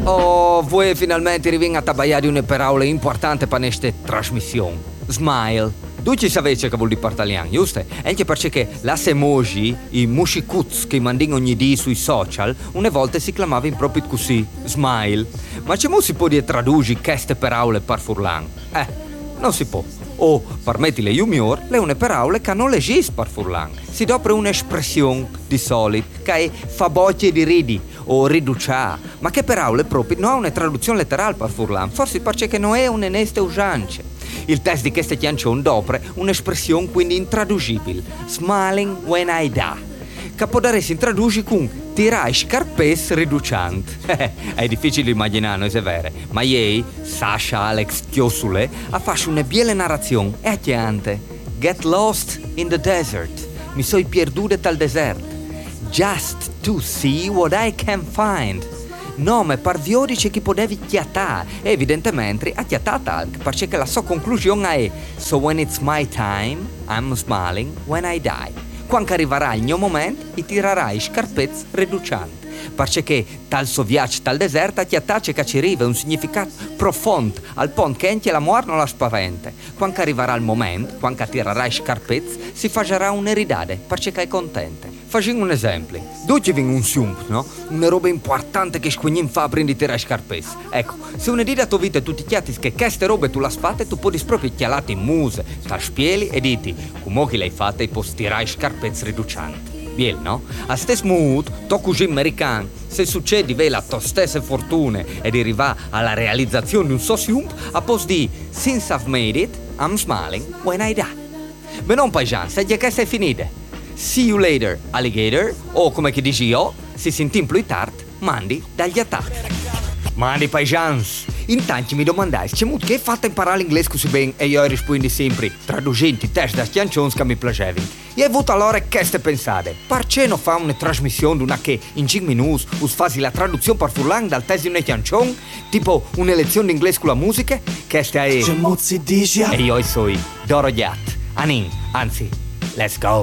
Oh, voi finalmente riviene a tabbaiare una parola importante per questa trasmissione. Smile. Tutti sapete che vuol dire per italiano, giusto? Anche perché la emoji, i mushikuz che mandano ogni dì sui social, una volta si chiamavano proprio così, smile. Ma come si può dire tradurre queste parole per furlan? Non si può. O, permettile io miglior, le une parole che non esistono per furlan. Si dà per un'espressione di solito, che è fa bocce di ridi o riducià, ma che parole proprio non ha una traduzione letterale per furlan, forse perché non è un'onesta usanza. Il testo di questa canzone offre un'espressione quindi intraducibile, smiling when I die, che può darsi tradurre con tirai scarpes riduciante. È difficile immaginare, non è vero, ma ieri Sasha Alex Chiosule ha fatto una bella narrazione e chiante Get lost in the desert, mi sono perduta dal deserto, just to see what I can find. Nome per viodice che potevi chiattare, e evidentemente ha chiattato anche, perché la sua conclusione è So when it's my time, I'm smiling when I die. Quando arriverà il mio momento, ti tirerai scarpezze riducianti, perché tal so viaggio tal deserto chiattace che ci arriva un significato profondo, al punto che anche la morte non la spaventa. Quando arriverà il momento, quando tirerai scarpezze, si farà un'eridade, perché è contenta. Facciamo un esempio. Dove viene un siump, no? Una roba importante che squignin fa prima di tirare scarpezze. Ecco, se una dita a tua vita tu ti chiatti che queste robe tu le fate, tu puoi proprio chialate in muse, ta spieli e diti, come che l'hai fatta e puoi tirare scarpezze riducianti. Bien, no? A stesso modo, to così americano, se succede che la tua stessa fortuna ed arriva alla realizzazione di un suo siump, a posto di Since I've made it, I'm smiling when I die. Ma non paesano, se già che sei finita. See you later, alligator, o come che dici io, si sentì più tardi, mandi dagli attacchi. Mandi paesans. Intanto mi domandai, che fatta imparare l'inglese così bene e io rispondi sempre, traducendo i test da canzoni che mi piacevano. E ho avuto allora queste pensate, perché non fa una trasmissione d'una che in 5 minuti fasi la traduzione per furlan dal test di una canzone, tipo una lezione di inglese con la musica, questa è... E io sono Doro Gat. Anzi, let's go.